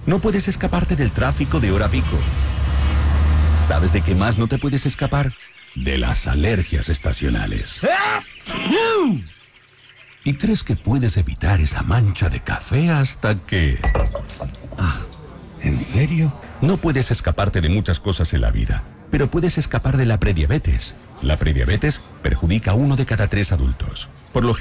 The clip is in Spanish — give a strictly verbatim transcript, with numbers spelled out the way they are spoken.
No puedes escaparte del tráfico de hora pico. ¿Sabes de qué más no te puedes escapar? De las alergias estacionales. ¿Y crees que puedes evitar esa mancha de café hasta que... Ah, ¿en serio? No puedes escaparte de muchas cosas en la vida, pero puedes escapar de la prediabetes. La prediabetes perjudica a uno de cada tres adultos. Por lo